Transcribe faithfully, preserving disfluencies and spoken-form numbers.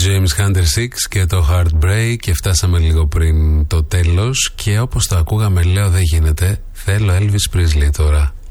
James Hunter Six και το Heartbreak, και φτάσαμε λίγο πριν το τέλος, και όπως το ακούγαμε λέω δεν γίνεται, θέλω Elvis Presley τώρα.